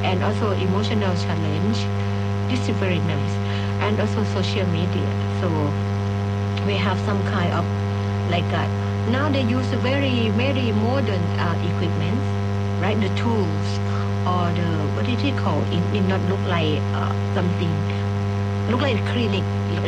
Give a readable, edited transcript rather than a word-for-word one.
and also emotional challenge. This is very nice. And also social media. So we have some kind of like now they use very modern equipment, right? The tools or the what is it called? It not look like something, look like a clinic,